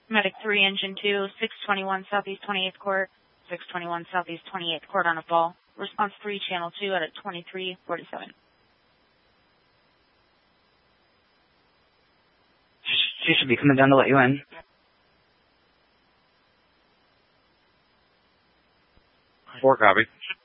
Medic 3, Engine 2, 621 Southeast 28th Court, 621 Southeast 28th Court on a fall. Response 3, Channel 2 at a 2347. She should be coming down to let you in. Four, copy.